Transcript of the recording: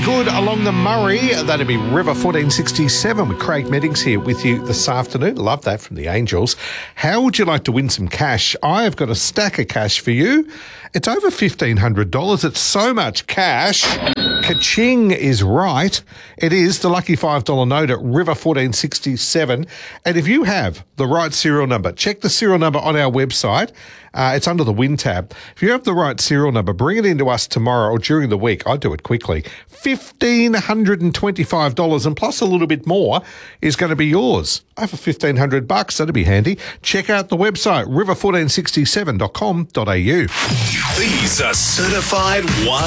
good along the Murray. That'd be River 1467 with Craig Meddings here with you this afternoon. Love that from the Angels. How would you like to win some cash? I have got a stack of cash for you. It's over $1,500. It's so much cash. Ka-ching is right. It is the lucky $5 note at River 1467. And if you have the right serial number, check the serial number on our website. It's under the Win tab. If you have the right serial number, bring it in to us tomorrow or during the week. I'll do it quickly. $1,525 and plus a little bit more is going to be yours. Over $1,500. That'd be handy. Check out the website, river1467.com.au. These are certified